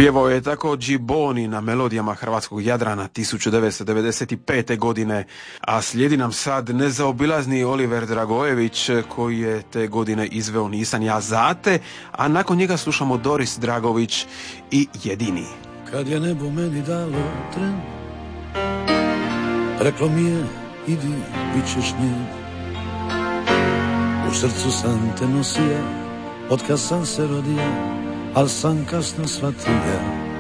Pjevao je tako Džiboni na melodijama hrvatskog Jadrana 1995. godine, a slijedi nam sad nezaobilazni Oliver Dragojević koji je te godine izveo Nisam ja za te, a nakon njega slušamo Doris Dragović i Jedini. Kad je nebo meni dalo tren, reklo mi je idi, bit ćeš njen. U srcu sam te nosio, od kad sam se rodio, al sam kasno shvatio